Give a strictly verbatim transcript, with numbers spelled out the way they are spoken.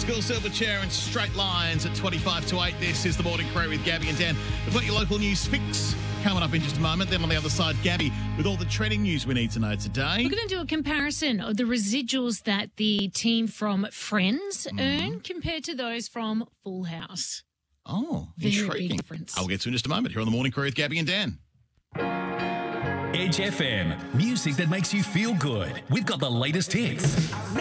School Silver Chair and Straight Lines at twenty-five to eight. This is the Morning Crew with Gabby and Dan. We've got your local news fix coming up in just a moment. Then on the other side, Gabby with all the trending news we need to know today. We're going to do a comparison of the residuals that the team from Friends mm. earn compared to those from Full House. Oh, Very intriguing. big difference. I'll get to in just a moment here on the Morning Crew with Gabby and Dan. Edge F M, music that makes you feel good. We've got the latest hits.